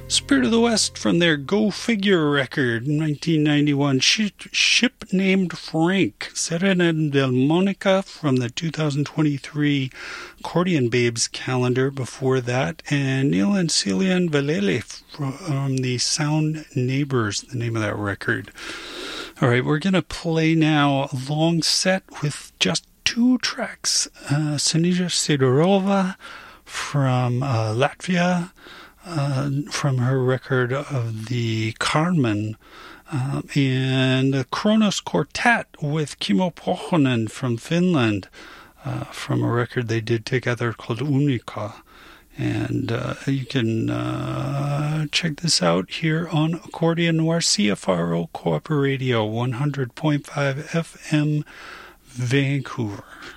Spirit of the West from their Go Figure record, 1991. Ship Named Frank, Serenade from the 2023 Accordion Babes calendar before that, and Neil and Celian Valele from the Sound Neighbors, the name of that record. All right, we're going to play now a long set with just two tracks. Sinija Sidorova from Latvia, from her record of the Carmen, and the Kronos Quartet with Kimmo Pohjonen from Finland, from a record they did together called Unica. And you can check this out here on Accordion Noir, CFRO Co-op Radio, 100.5 FM, Vancouver.